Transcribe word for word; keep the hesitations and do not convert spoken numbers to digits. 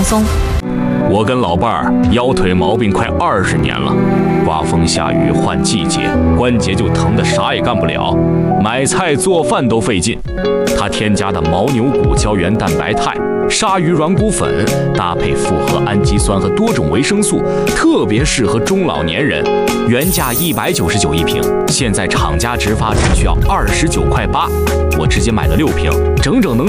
轻松。 我跟老伴儿腰腿毛病快二十年了，刮风下雨换季节，关节就疼得啥也干不了，买菜做饭都费劲。他添加的牦牛骨胶原蛋白肽、鲨鱼软骨粉，搭配复合氨基酸和多种维生素，特别适合中老年人。原价一百九十九一瓶，现在厂家直发只需要二十九块八，我直接买了六瓶，整整能